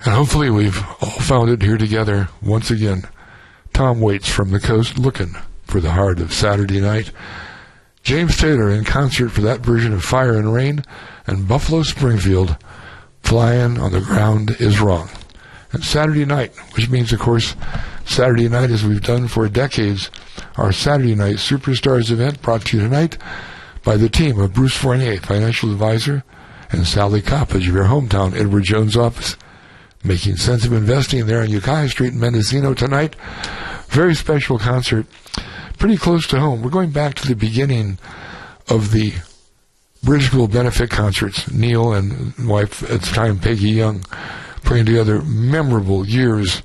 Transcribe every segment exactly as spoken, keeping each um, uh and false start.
And hopefully we've all found it here together once again. Tom Waits from the coast looking for the heart of Saturday Night. James Taylor in concert for that version of Fire and Rain, and Buffalo Springfield, Flying on the Ground is Wrong. And Saturday Night, which means, of course, Saturday Night, as we've done for decades, our Saturday Night Superstars event brought to you tonight by the team of Bruce Fournier, financial advisor, and Sally Coppage of your hometown Edward Jones office. Making sense of investing there on Ukiah Street in Mendocino tonight. Very special concert, pretty close to home. We're going back to the beginning of the Bridge School benefit concerts. Neil and wife at the time, Peggy Young, putting together memorable years.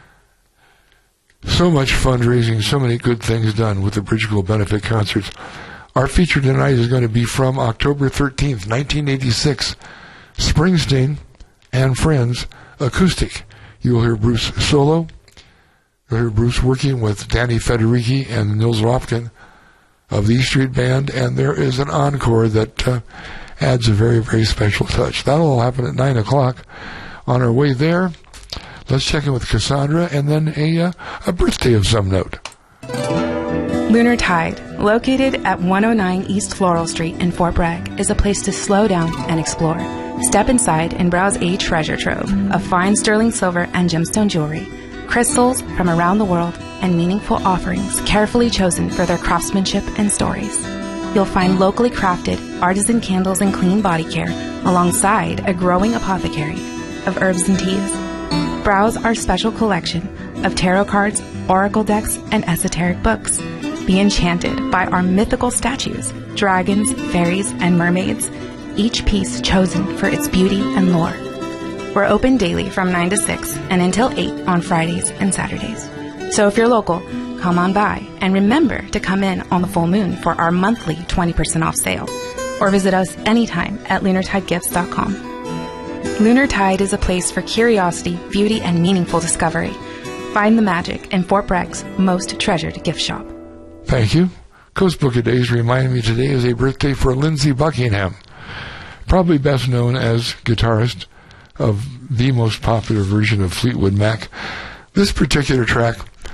So much fundraising, so many good things done with the Bridge School benefit concerts. Our feature tonight is going to be from October thirteenth, nineteen eighty-six. Springsteen and Friends acoustic. You will hear Bruce solo. You'll hear Bruce working with Danny Federici and Nils Rofkin of the E Street Band, and there is an encore that uh, adds a very, very special touch. That'll all happen at nine o'clock. On our way there, let's check in with Cassandra, and then a, uh, a birthday of some note. Lunar Tide, located at one oh nine East Floral Street in Fort Bragg, is a place to slow down and explore. Step inside and browse a treasure trove of fine sterling silver and gemstone jewelry, crystals from around the world, and meaningful offerings carefully chosen for their craftsmanship and stories. You'll find locally crafted artisan candles and clean body care alongside a growing apothecary of herbs and teas. Browse our special collection of tarot cards, oracle decks, and esoteric books. Be enchanted by our mythical statues, dragons, fairies, and mermaids, each piece chosen for its beauty and lore. We're open daily from nine to six and until eight on Fridays and Saturdays. So if you're local, come on by and remember to come in on the full moon for our monthly twenty percent off sale, or visit us anytime at lunar tide gifts dot com. Lunar Tide is a place for curiosity, beauty, and meaningful discovery. Find the magic in Fort Bragg's most treasured gift shop. Thank you. Coast Book of Days reminded me today is a birthday for Lindsey Buckingham, probably best known as guitarist of the most popular version of Fleetwood Mac. This particular track,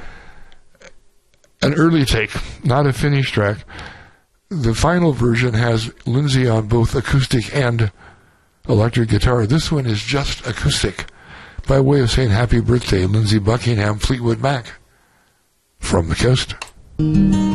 an early take, not a finished track. The final version has Lindsey on both acoustic and electric guitar. This one is just acoustic, by way of saying happy birthday, Lindsey Buckingham, Fleetwood Mac, from the coast.